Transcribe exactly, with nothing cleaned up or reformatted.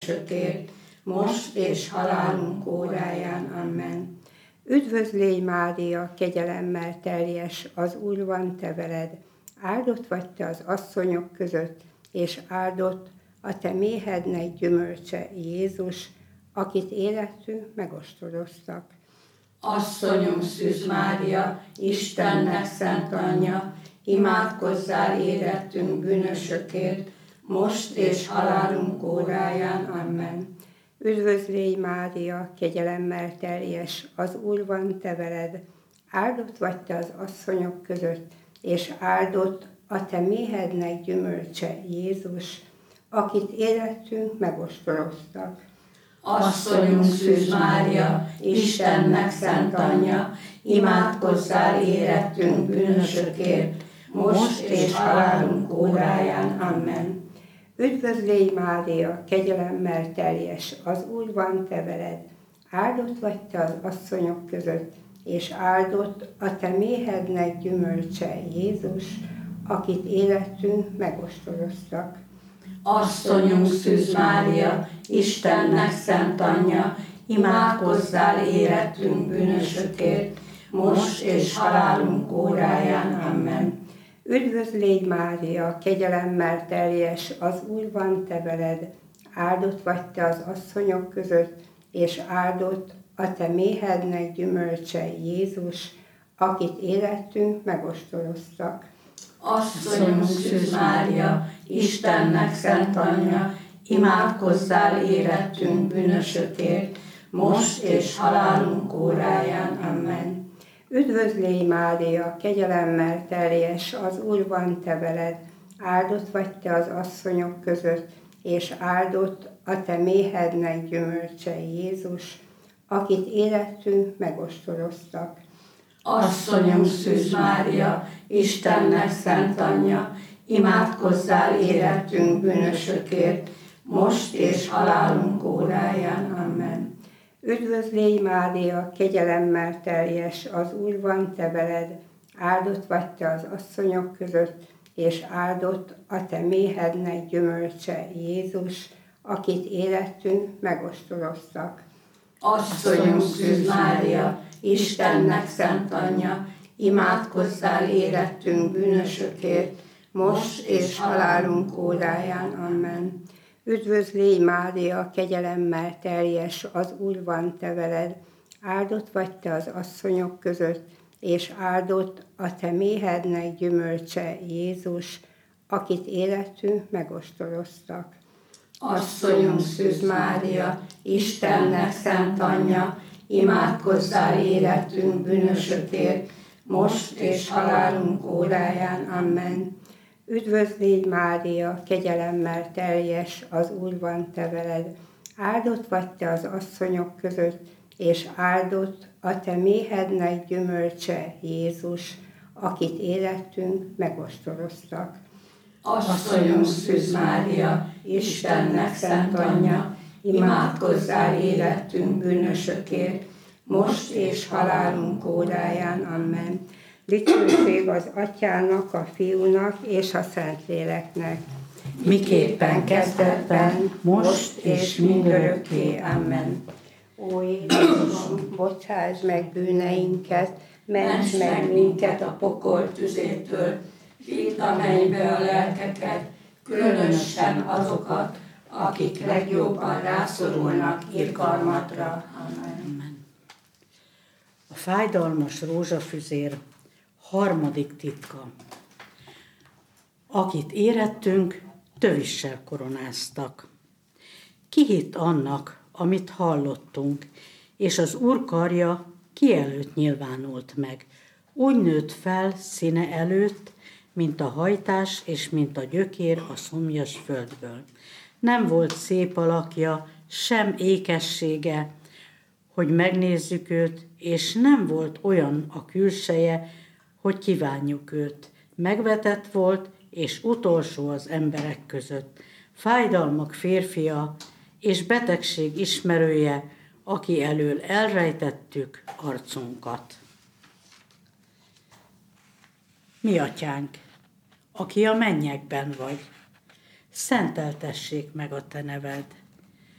bűnösökért, most és halálunk óráján. Amen. Üdvözlégy Mária, kegyelemmel teljes, az Úr van te veled, áldott vagy te az asszonyok között, és áldott a te méhednek gyümölcse, Jézus, akit életünk megostoroztak. Asszonyom Szűz Mária, Istennek szent anyja, imádkozzál érettünk bűnösökért, most és halálunk óráján. Amen. Üdvözlégy Mária, kegyelemmel teljes, az Úr van te veled, áldott vagy te az asszonyok között, és áldott a te méhednek gyümölcse, Jézus, akit életünk megostoroztak. Asszonyunk Szűz Mária, Istennek szent anyja, imádkozzál érettünk bűnösökért, most és halálunk óráján. Amen. Üdvözlégy Mária, kegyelemmel teljes, az Úr van te veled, áldott vagy te az asszonyok között, és áldott a te méhednek gyümölcse, Jézus, akit életünk megostoroztak. Asszonyunk Szűz Mária, Istennek szent anyja, imádkozzál érettünk bűnösökért, most és halálunk óráján. Amen. Üdvözlégy Mária, kegyelemmel teljes, az Úr van te veled, áldott vagy te az asszonyok között, és áldott a te méhednek gyümölcse, Jézus, akit életünk megostoroztak. Asszonyunk Szűz Mária, Istennek szent anyja, imádkozzál érettünk bűnösökért, most és halálunk óráján. Amen. Üdvözlégy Mária, kegyelemmel teljes, az Úr van te veled, áldott vagy te az asszonyok között, és áldott a te méhednek gyümölcse, Jézus, akit életünk megostoroztak. Asszonyom Szűz Mária, Istennek szent anyja, imádkozzál érettünk bűnösökért, most és halálunk óráján. Amen. Üdvözlégy Mária, kegyelemmel teljes, az Úr van te veled, áldott vagy te az asszonyok között, és áldott a te méhednek gyümölcse, Jézus, akit életünk megostoroztak. Asszonyunk Szűz Mária, Istennek szent anyja, imádkozzál érettünk bűnösökért, most és halálunk óráján. Amen. Üdvözlégy Mária, kegyelemmel teljes, az Úr van te veled, áldott vagy te az asszonyok között, és áldott a te méhednek gyümölcse, Jézus, akit életünk megostoroztak. Asszonyunk Szűz Mária, Istennek szent anyja, imádkozzál érettünk bűnösökért, most és halálunk óráján. Amen. Üdvözlégy Mária, kegyelemmel teljes, az Úr van te veled, áldott vagy te az asszonyok között, és áldott a te méhednek gyümölcse, Jézus, akit életünk megostoroztak. Asszonyunk Szűz Mária, Istennek szent anyja, imádkozzál érettünk bűnösökért, most és halálunk óráján. Amen. Dicsőség az Atyának, a Fiúnak és a Szentléleknek. Miképpen kezdetben, most és mindörökké. Amen. Ó Jézusom, bocsáss meg bűneinket, ments meg minket a pokol tüzétől, vidd a mennybe a lelkeket, különösen azokat, akik legjobban rászorulnak irgalmadra. Amen. A fájdalmas rózsafüzér harmadik titka. Akit érettünk, tövissel koronáztak. Ki hitt annak, amit hallottunk, és az Úr karja ki előtt nyilvánult meg. Úgy nőtt fel színe előtt, mint a hajtás és mint a gyökér a szomjas földből. Nem volt szép alakja, sem ékessége, hogy megnézzük őt, és nem volt olyan a külseje, hogy kívánjuk őt. Megvetett volt, és utolsó az emberek között. Fájdalmak férfia, és betegség ismerője, aki elől elrejtettük arcunkat. Mi atyánk, aki a mennyekben vagy, szenteltessék meg a te neved.